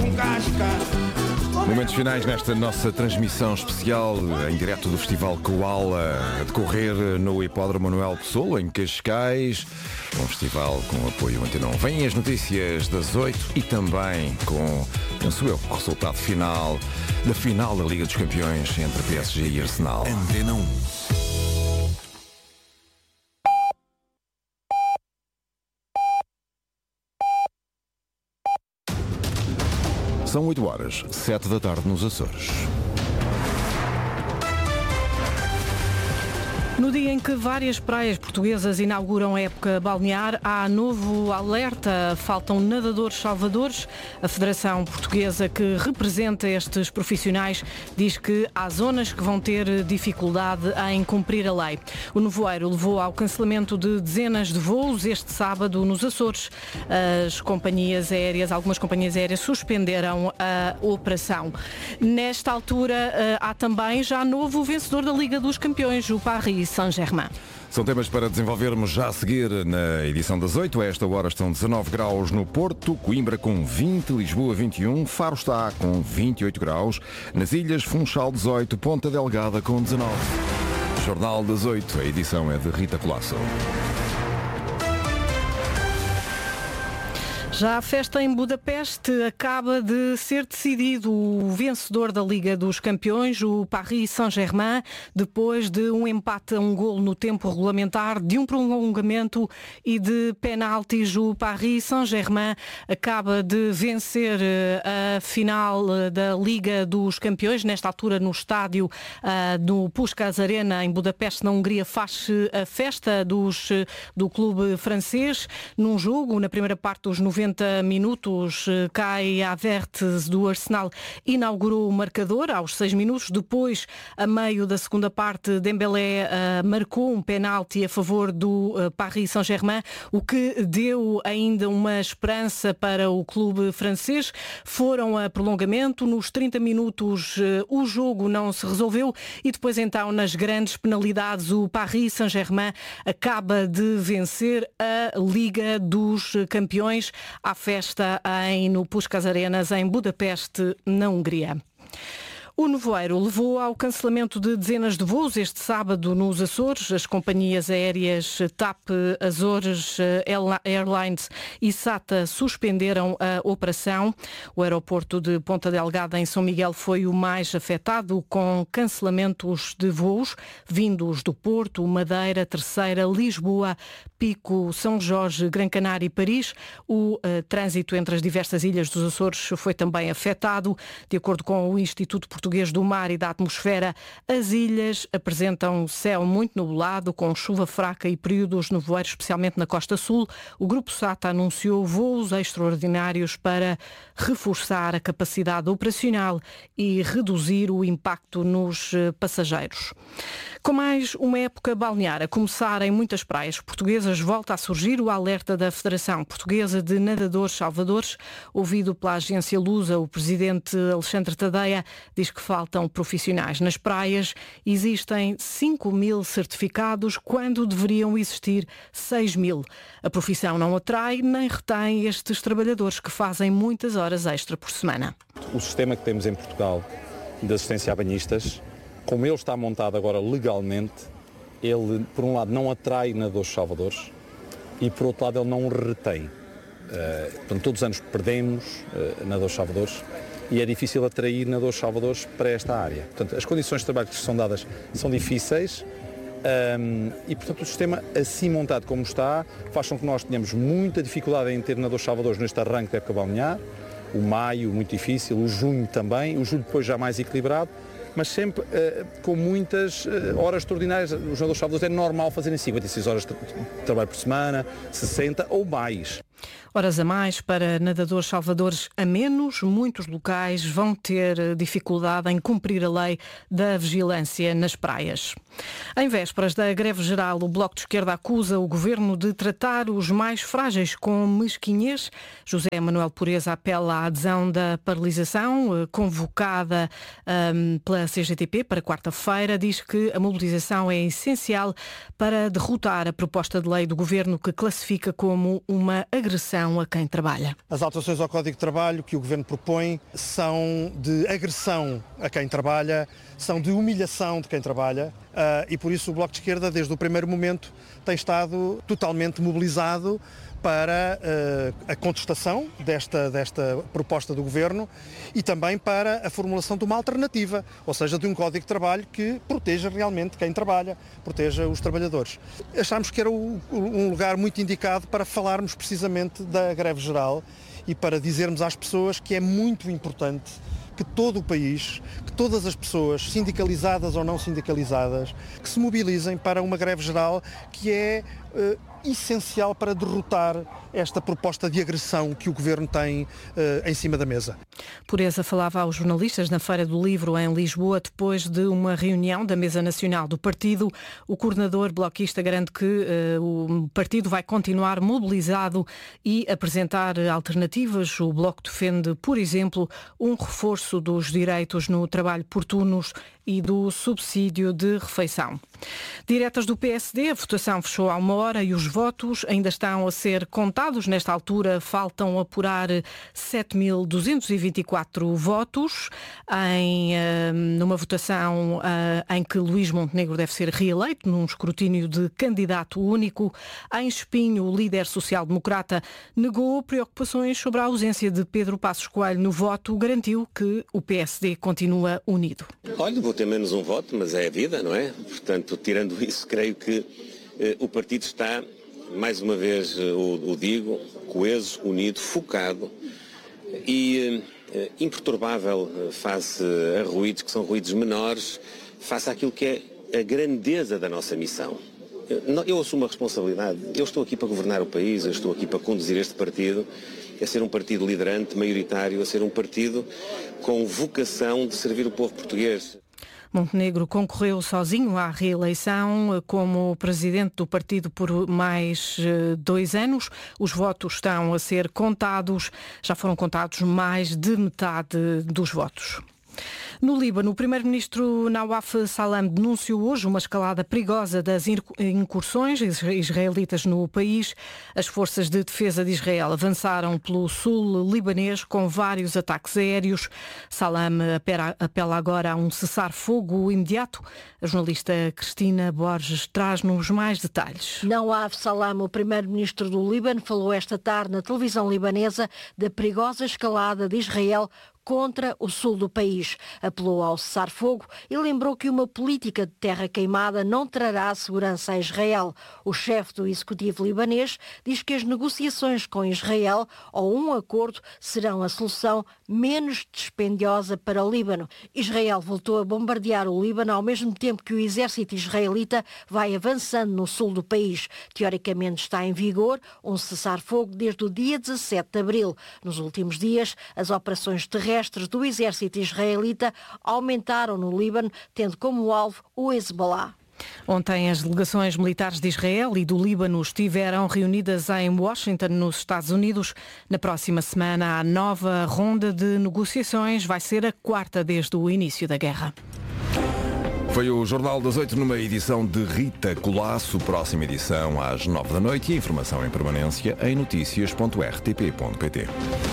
com casca. Momentos finais nesta nossa transmissão especial em direto do Festival Koala, a decorrer no Hipódromo Manuel Pessoa, em Cascais. Um festival com apoio Antena 1. Vêm as notícias das 8 e também com, penso eu, o resultado final da final da Liga dos Campeões entre PSG e Arsenal. Antena 1. São 8 horas, 7 da tarde nos Açores. No dia em que várias praias portuguesas inauguram a época balnear, há novo alerta. Faltam nadadores salvadores. A Federação Portuguesa, que representa estes profissionais, diz que há zonas que vão ter dificuldade em cumprir a lei. O nevoeiro levou ao cancelamento de dezenas de voos este sábado nos Açores. Algumas companhias aéreas suspenderam a operação. Nesta altura, há também já novo vencedor da Liga dos Campeões, o Paris Saint-Germain. São temas para desenvolvermos já a seguir na edição das 8. A esta hora estão 19 graus no Porto, Coimbra com 20, Lisboa 21, Faro está com 28 graus, nas Ilhas Funchal 18, Ponta Delgada com 19. Jornal das 8, a edição é de Rita Colasso. Já a festa em Budapeste acaba de ser decidido o vencedor da Liga dos Campeões, o Paris Saint-Germain, depois de um empate a um golo no tempo regulamentar, de um prolongamento e de penaltis. O Paris Saint-Germain acaba de vencer a final da Liga dos Campeões. Nesta altura, no estádio do Puskás Arena, em Budapeste, na Hungria, faz-se a festa do clube francês. Num jogo, na primeira parte dos 90 minutos, Kai Havertz do Arsenal inaugurou o marcador aos 6 minutos. Depois, a meio da segunda parte, Dembélé marcou um penalti a favor do Paris Saint-Germain, o que deu ainda uma esperança para o clube francês. Foram a prolongamento. Nos 30 minutos o jogo não se resolveu e depois então nas grandes penalidades o Paris Saint-Germain acaba de vencer a Liga dos Campeões. À festa no Puskás Arenas, em Budapeste, na Hungria. O nevoeiro levou ao cancelamento de dezenas de voos este sábado nos Açores. As companhias aéreas TAP, Azores Airlines e SATA suspenderam a operação. O aeroporto de Ponta Delgada, em São Miguel, foi o mais afetado, com cancelamentos de voos vindos do Porto, Madeira, Terceira, Lisboa, Pico, São Jorge, Gran Canária e Paris. O trânsito entre as diversas ilhas dos Açores foi também afetado. De acordo com o Instituto Português do Mar e da Atmosfera, as ilhas apresentam céu muito nublado, com chuva fraca e períodos de nevoeiro, especialmente na costa sul. O Grupo SATA anunciou voos extraordinários para reforçar a capacidade operacional e reduzir o impacto nos passageiros. Com mais uma época balnear a começar em muitas praias portuguesas, volta a surgir o alerta da Federação Portuguesa de Nadadores Salvadores. Ouvido pela agência Lusa, o presidente Alexandre Tadeia diz que faltam profissionais nas praias. Existem 5.000 certificados quando deveriam existir 6.000. A profissão não atrai nem retém estes trabalhadores que fazem muitas horas extra por semana. O sistema que temos em Portugal de assistência a banhistas, como ele está montado agora legalmente, ele, por um lado, não atrai nadadores salvadores e, por outro lado, ele não retém. Portanto, todos os anos perdemos nadadores salvadores e é difícil atrair nadadores salvadores para esta área. Portanto, as condições de trabalho que são dadas são difíceis e, portanto, o sistema assim montado como está faz com que nós tenhamos muita dificuldade em ter nadadores salvadores neste arranque da época balnear. O maio muito difícil, o junho também, o julho depois já mais equilibrado, mas sempre com muitas horas extraordinárias. Os nadadores salvadores é normal fazerem 56 horas de trabalho por semana, 60 ou mais. Horas a mais para nadadores salvadores a menos. Muitos locais vão ter dificuldade em cumprir a lei da vigilância nas praias. Em vésperas da greve geral, o Bloco de Esquerda acusa o Governo de tratar os mais frágeis com mesquinhez. José Manuel Pureza apela à adesão da paralisação convocada pela CGTP para quarta-feira. Diz que a mobilização é essencial para derrotar a proposta de lei do Governo que classifica como uma agressão agressão a quem trabalha. As alterações ao Código de Trabalho que o Governo propõe são de agressão a quem trabalha, são de humilhação de quem trabalha e por isso o Bloco de Esquerda, desde o primeiro momento, tem estado totalmente mobilizado para a contestação desta proposta do Governo e também para a formulação de uma alternativa, ou seja, de um Código de Trabalho que proteja realmente quem trabalha, proteja os trabalhadores. Achámos que era um lugar muito indicado para falarmos precisamente da greve geral e para dizermos às pessoas que é muito importante que todo o país, que todas as pessoas, sindicalizadas ou não sindicalizadas, que se mobilizem para uma greve geral que é essencial para derrotar esta proposta de agressão que o Governo tem em cima da mesa. Pureza falava aos jornalistas na Feira do Livro em Lisboa depois de uma reunião da Mesa Nacional do Partido. O coordenador bloquista garante que o partido vai continuar mobilizado e apresentar alternativas. O Bloco defende, por exemplo, um reforço dos direitos no trabalho por turnos e do subsídio de refeição. Diretas do PSD, a votação fechou há 1 hora e os votos ainda estão a ser contados. Nesta altura faltam apurar 7.224 votos numa votação em que Luís Montenegro deve ser reeleito num escrutínio de candidato único. Em Espinho, o líder social-democrata negou preocupações sobre a ausência de Pedro Passos Coelho no voto, garantiu que o PSD continua unido. Olha, vou ter menos um voto, mas é a vida, não é? Portanto, tirando isso, creio que o partido está, mais uma vez o digo, coeso, unido, focado e imperturbável face a ruídos que são ruídos menores, face àquilo que é a grandeza da nossa missão. Eu assumo a responsabilidade, eu estou aqui para governar o país, eu estou aqui para conduzir este partido, a ser um partido liderante, maioritário, a ser um partido com vocação de servir o povo português. Montenegro concorreu sozinho à reeleição como presidente do partido por mais 2 anos. Os votos estão a ser contados, já foram contados mais de metade dos votos. No Líbano, o primeiro-ministro Nawaf Salam denunciou hoje uma escalada perigosa das incursões israelitas no país. As forças de defesa de Israel avançaram pelo sul libanês com vários ataques aéreos. Salam apela agora a um cessar-fogo imediato. A jornalista Cristina Borges traz-nos mais detalhes. Nawaf Salam, o primeiro-ministro do Líbano, falou esta tarde na televisão libanesa da perigosa escalada de Israel contra o sul do país. Apelou ao cessar-fogo e lembrou que uma política de terra queimada não trará segurança a Israel. O chefe do executivo libanês diz que as negociações com Israel ou um acordo serão a solução menos dispendiosa para o Líbano. Israel voltou a bombardear o Líbano ao mesmo tempo que o exército israelita vai avançando no sul do país. Teoricamente está em vigor um cessar-fogo desde o dia 17 de abril. Nos últimos dias, as operações terrestres do exército israelita aumentaram no Líbano, tendo como alvo o Hezbollah. Ontem as delegações militares de Israel e do Líbano estiveram reunidas em Washington, nos Estados Unidos. Na próxima semana, a nova ronda de negociações vai ser a 4ª desde o início da guerra. Foi o Jornal das 8 numa edição de Rita Colasso. Próxima edição às 9 da noite e informação em permanência em noticias.rtp.pt.